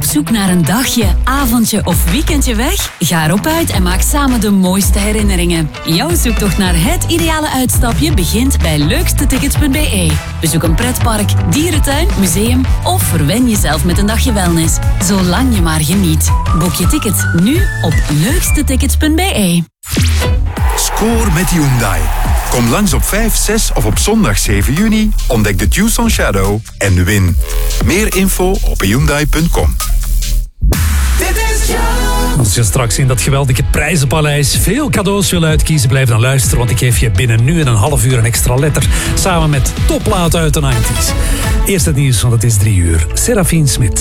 zoek naar een dagje, avondje of weekendje weg? Ga erop uit en maak samen de mooiste herinneringen. Jouw zoektocht naar het ideale uitstapje begint bij leukstetickets.be. Bezoek een pretpark, dierentuin, museum of verwen jezelf met een dagje wellness. Zolang je maar geniet. Boek je tickets nu op leukstetickets.be. Score met Hyundai. Kom langs op 5, 6 of op zondag 7 juni. Ontdek de Tucson Shadow en win. Meer info op Hyundai.com. Als je straks in dat geweldige prijzenpaleis veel cadeaus wil uitkiezen, blijf dan luisteren, want ik geef je binnen nu en een half uur een extra letter, samen met topplaten uit de 90's. Eerst het nieuws, want het is 3 uur. Serafine Smit.